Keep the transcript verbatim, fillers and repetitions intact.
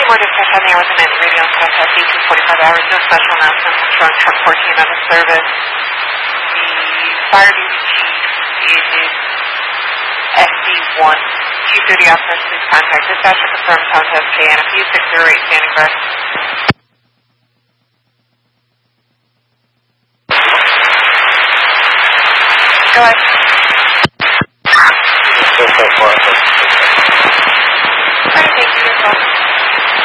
More dispatch on the hour with the Mandy Radio on Southwest eighteen forty-five hours. No special announcements. Showing truck fourteen out of service. The fire duty chief is S D one. Chief duty officer, please contact dispatcher. Confirm Southwest K N F U six zero eight standing by. Go ahead. So, so far. All right, thank you. You're welcome.